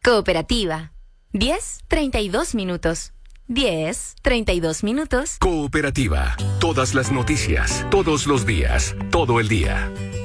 Cooperativa. 10:32 minutos. 10:32 minutos. Cooperativa. Todas las noticias, todos los días, todo el día.